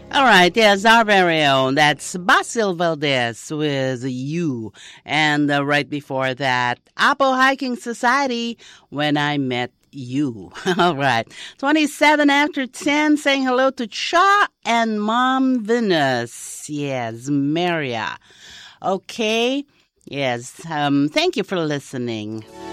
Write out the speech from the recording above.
All right, yes, our very own. That's Basil Valdez with You. And right before that, Apple Hiking Society, When I Met You. All right. 27 after 10, saying hello to Cha and Mom Venus. Yes, Maria. Okay. Yes, thank you for listening.